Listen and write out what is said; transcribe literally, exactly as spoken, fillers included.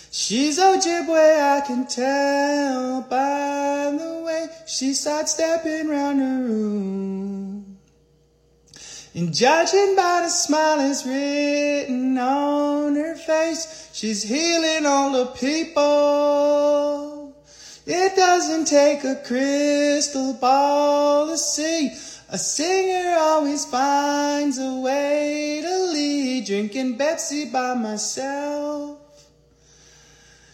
She's Ojibwe, I can tell by the way she sidestepping round her room. And judging by the smile that's written on her face, she's healing all the people. It doesn't take a crystal ball to see. A singer always finds a way to lead. Drinking Pepsi by myself.